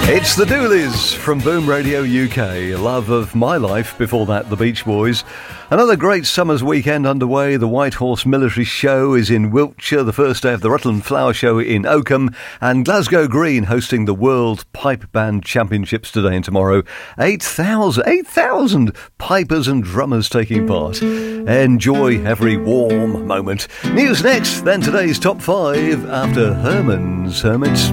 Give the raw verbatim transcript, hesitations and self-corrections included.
It's the Dooleys from Boom Radio U K. Love of My Life, before that the Beach Boys. Another great summer's weekend underway. The White Horse Military Show is in Wiltshire, the first day of the Rutland Flower Show in Oakham, and Glasgow Green hosting the World Pipe Band Championships today and tomorrow. eight thousand, eight thousand pipers and drummers taking part. Enjoy every warm moment. News next, then today's top five after Herman's Hermits.